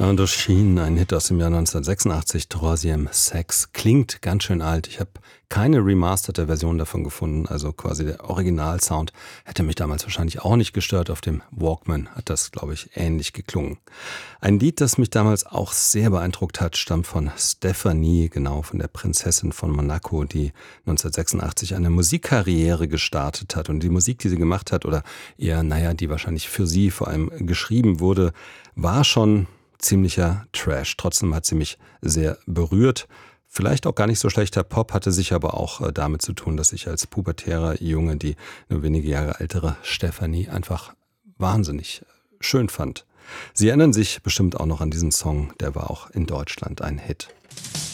Indochine, ein Hit aus dem Jahr 1986, Troisième Sexe. Klingt ganz schön alt. Ich habe keine remasterte Version davon gefunden, also quasi der Originalsound hätte mich damals wahrscheinlich auch nicht gestört. Auf dem Walkman hat das, glaube ich, ähnlich geklungen. Ein Lied, das mich damals auch sehr beeindruckt hat, stammt von Stephanie, genau von der Prinzessin von Monaco, die 1986 eine Musikkarriere gestartet hat. Und die Musik, die sie gemacht hat, oder eher, die wahrscheinlich für sie vor allem geschrieben wurde, war schon ziemlicher Trash. Trotzdem hat sie mich sehr berührt. Vielleicht auch gar nicht so schlechter Pop, hatte sich aber auch damit zu tun, dass ich als pubertärer Junge die nur wenige Jahre ältere Stephanie einfach wahnsinnig schön fand. Sie erinnern sich bestimmt auch noch an diesen Song, der war auch in Deutschland ein Hit.